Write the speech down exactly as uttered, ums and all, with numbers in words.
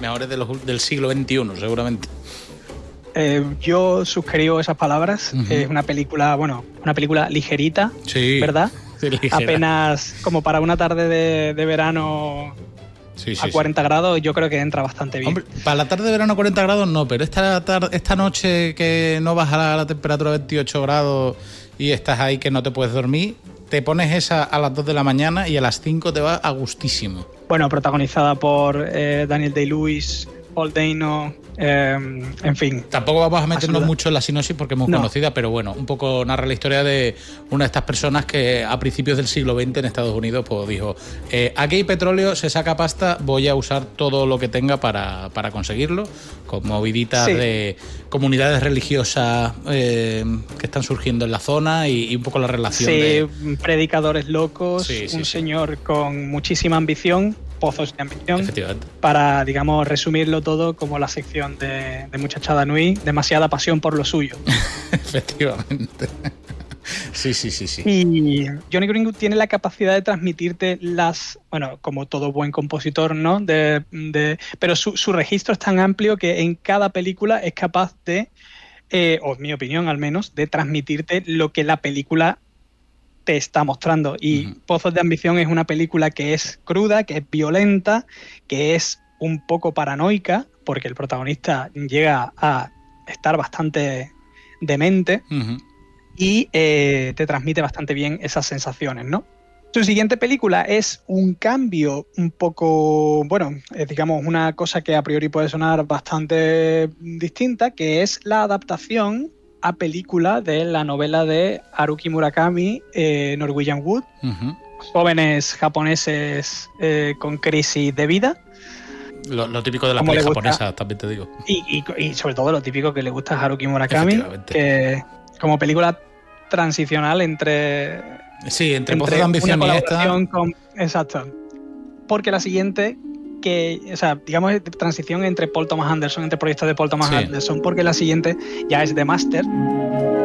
mejores de los, del siglo veintiuno, seguramente. Eh, yo suscribo esas palabras. Uh-huh. Es una película, bueno, una película ligerita, sí, ¿verdad? Sí, ligera. Apenas como para una tarde de, de verano sí, sí, a cuarenta sí. grados, yo creo que entra bastante bien. Hombre, para la tarde de verano a cuarenta grados no, pero esta, tarde, esta noche que no baja la, la temperatura a veintiocho grados y estás ahí que no te puedes dormir, te pones esa a las dos de la mañana y a las cinco te va a gustísimo. Bueno, protagonizada por eh, Daniel Day-Lewis, Paul Dano, eh, en fin. Tampoco vamos a meternos Absoluta. mucho en la sinopsis porque es muy No. conocida, pero bueno, un poco narra la historia de una de estas personas que a principios del siglo veinte en Estados Unidos pues dijo, eh, aquí hay petróleo, se saca pasta, voy a usar todo lo que tenga para, para conseguirlo, con moviditas Sí. de comunidades religiosas eh, que están surgiendo en la zona y, y un poco la relación Sí, de... predicadores locos, Sí, sí, un sí. señor con muchísima ambición, pozos de ambición, Efectivamente. para, digamos, resumirlo todo como la sección de, de Muchachada Nui, demasiada pasión por lo suyo. Efectivamente. Sí, sí, sí, sí. Y Johnny Greenwood tiene la capacidad de transmitirte las, bueno, como todo buen compositor, ¿no? De, de, pero su, su registro es tan amplio que en cada película es capaz de, eh, o en mi opinión al menos, de transmitirte lo que la película te está mostrando. Y uh-huh. Pozos de Ambición es una película que es cruda, que es violenta, que es un poco paranoica, porque el protagonista llega a estar bastante demente. Uh-huh. Y eh, te transmite bastante bien esas sensaciones, ¿no? Su siguiente película es un cambio un poco, bueno, es, digamos, una cosa que a priori puede sonar bastante distinta, que es la adaptación a película de la novela de Haruki Murakami, eh, Norwegian Wood, uh-huh. jóvenes japoneses eh, con crisis de vida. Lo, lo típico de las pelis japonesas, también te digo. Y, y, y sobre todo lo típico que le gusta a Haruki Murakami, que como película transicional entre sí entre, entre Pozos de Ambición y esta con, exacto, porque la siguiente que, o sea, digamos transición entre Paul Thomas Anderson, entre proyectos de Paul Thomas sí. Anderson, porque la siguiente ya es The Master,